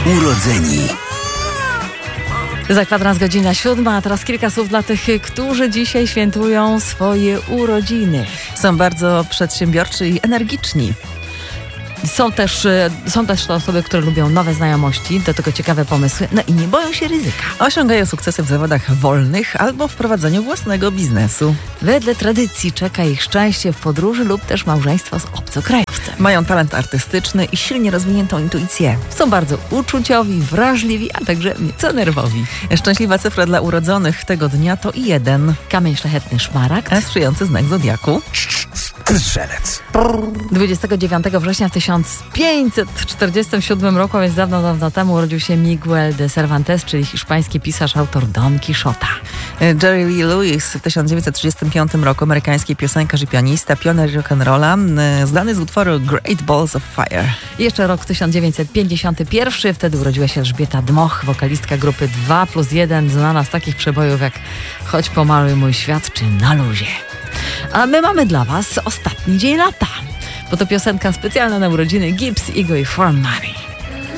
Urodzeni. Za kwadrans godzina 7, a teraz kilka słów dla tych, którzy dzisiaj świętują swoje urodziny. Są bardzo przedsiębiorczy i energiczni. Są też to osoby, które lubią nowe znajomości, do tego ciekawe pomysły, no i nie boją się ryzyka. Osiągają sukcesy w zawodach wolnych albo w prowadzeniu własnego biznesu. Wedle tradycji czeka ich szczęście w podróży lub też małżeństwo z obcokrajowcem. Mają talent artystyczny i silnie rozwiniętą intuicję. Są bardzo uczuciowi, wrażliwi, a także nieco nerwowi. Szczęśliwa cyfra dla urodzonych tego dnia to 1. Kamień szlachetny szmaragd. A sprzyjający znak zodiaku. Strzelec. 29 września w 1547 roku, a więc dawno temu, urodził się Miguel de Cervantes, czyli hiszpański pisarz, autor Don Quixota. Jerry Lee Lewis w 1935 roku, amerykański piosenkarz i pianista, pioner rock'n'rolla, znany z utworu Great Balls of Fire. I jeszcze rok 1951, wtedy urodziła się Elżbieta Dmoch, wokalistka grupy 2+1, znana z takich przebojów jak Chodź pomaluj mój świat czy Na luzie. A my mamy dla Was ostatni dzień lata, bo to piosenka specjalna na urodziny Gibbs, Ego i For Money.